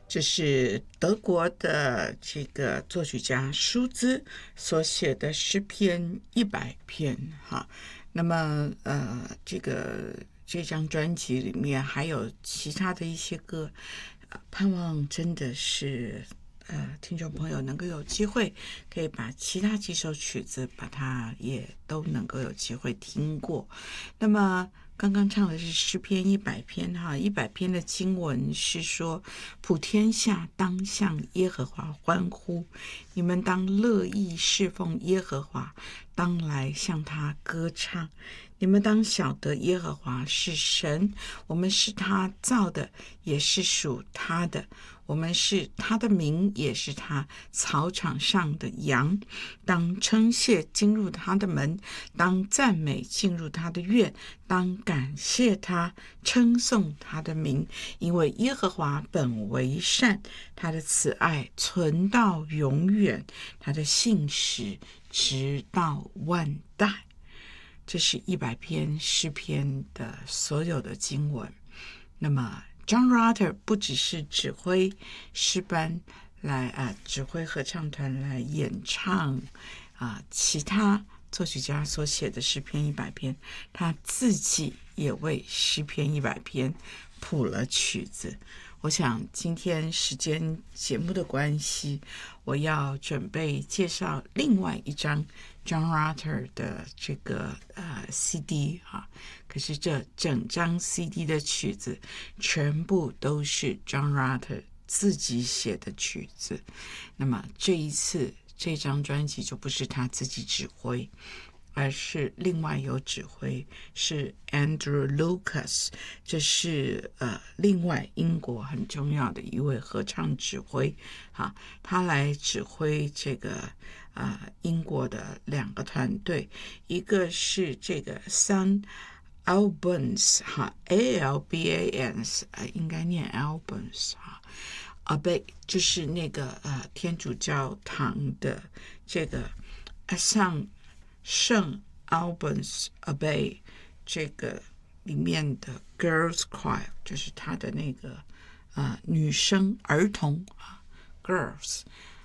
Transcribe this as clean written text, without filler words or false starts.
这是德国的这个作曲家舒兹所写的诗篇100篇哈。那么这张专辑里面还有其他的一些歌，盼望真的是听众朋友能够有机会可以把其他几首曲子把它也都能够有机会听过。那么刚刚唱的是诗篇100篇哈，100篇的经文是说：普天下当向耶和华欢呼，你们当乐意侍奉耶和华，当来向他歌唱。你们当晓得耶和华是神，我们是他造的，也是属他的。我们是他的名，也是他草场上的羊。当称谢进入他的门，当赞美进入他的院，当感谢他，称颂他的名。因为耶和华本为善，他的慈爱存到永远，他的信实直到万代。这是100篇诗篇的所有的经文。那么John Rutter 不只是指挥诗班来指挥合唱团来演唱其他作曲家所写的诗篇100篇，他自己也为诗篇100篇谱了曲子。我想今天时间节目的关系，我要准备介绍另外一张 John Rutter 的这个CD 可是这整张 CD 的曲子全部都是 John Rutter 自己写的曲子。那么这一次这张专辑就不是他自己指挥，而是另外有指挥，是 Andrew Lucas， 这是另外英国很重要的一位合唱指挥他来指挥这个英国的2个团队，一个是这个 St. Albans Albans 应该念 Albans Abbey， 就是那个天主教堂的这个圣 Albans Abbey 这个里面的 Girls Choir， 就是他的那个女生儿童Girls